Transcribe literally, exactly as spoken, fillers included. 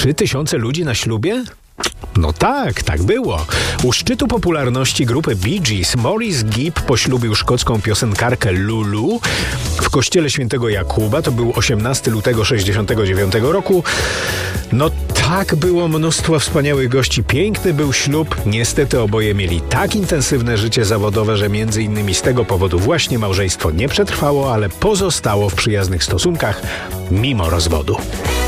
Trzy tysiące ludzi na ślubie? No tak, tak było. U szczytu popularności grupy Bee Gees Maurice Gibb poślubił szkocką piosenkarkę Lulu w kościele świętego Jakuba. To był osiemnastego lutego sześćdziesiątego dziewiątego roku. No tak, było mnóstwo wspaniałych gości. Piękny był ślub. Niestety oboje mieli tak intensywne życie zawodowe, że między innymi z tego powodu właśnie małżeństwo nie przetrwało, ale pozostało w przyjaznych stosunkach mimo rozwodu.